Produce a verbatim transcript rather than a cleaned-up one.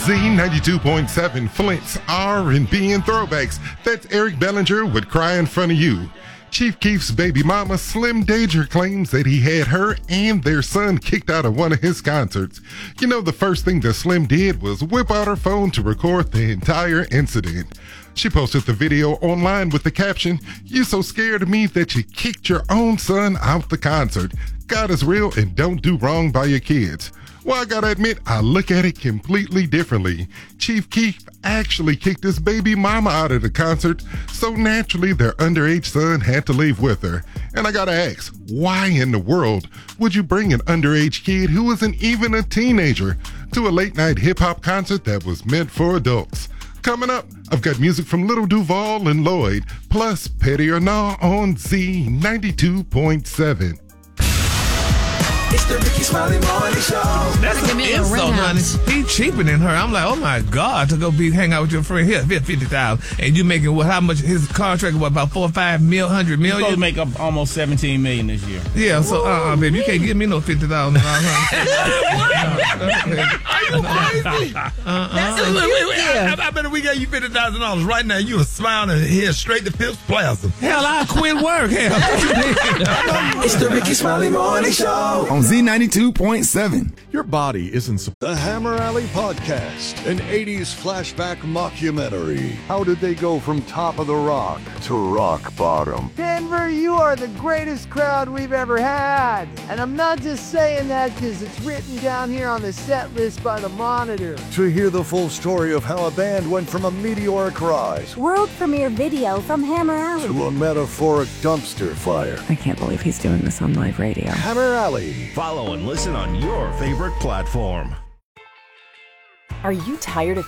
Z ninety-two point seven, Flint's R and B and Throwbacks. That's Eric Bellinger with Cry in Front of You. Chief Keef's baby mama, Slim Danger, claims that he had her and their son kicked out of one of his concerts. You know, the first thing that Slim did was whip out her phone to record the entire incident. She posted the video online with the caption, "You so scared of me that you kicked your own son out the concert. God is real and don't do wrong by your kids." Well, I gotta admit, I look at it completely differently. Chief Keef actually kicked his baby mama out of the concert, so naturally their underage son had to leave with her. And I gotta ask, why in the world would you bring an underage kid who isn't even a teenager to a late night hip hop concert that was meant for adults? Coming up, I've got music from Little Duval and Lloyd, plus Petty or Nah on Z ninety-two point seven. It's the Ricky Smiley Morning Show. That's an insult, honey. He cheaper than her. I'm like, oh my God, to go be hang out with your friend here, fifty thousand, and you making what? How much? His contract what? About four, five mil, hundred million. He's supposed to make up almost seventeen million this year. Yeah, so uh, uh baby, you can't give me no fifty thousand. Are you crazy? Uh-uh. That's a wait, wait, wait. I, I bet if we gave you fifty thousand dollars right now, you would smile and head straight to Fifth Plaza. Hell, I quit work. Hell, It's the Ricky Smiley Morning Show on Z ninety-two point seven. Your body isn't... The Hammer Alley Podcast, an eighties flashback mockumentary. How did they go from top of the rock to rock bottom? Denver, you are the greatest crowd we've ever had. And I'm not just saying that because it's written down here on the set list by the Monitor. To hear the full story of how a band went from a meteoric rise world premiere video from Hammer Alley to a metaphoric dumpster fire. I can't believe he's doing this on live radio. Hammer Alley. Follow and listen on your favorite platform. Are you tired of